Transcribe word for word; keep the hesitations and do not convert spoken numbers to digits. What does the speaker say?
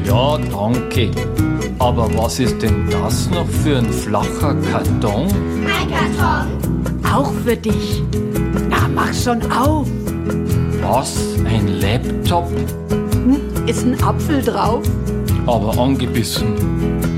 Ja, danke. Aber was ist denn das noch für ein flacher Karton? Ein Karton. Auch für dich. Na, mach schon auf. Was? Ein Laptop? Hm, ist ein Apfel drauf? Aber angebissen.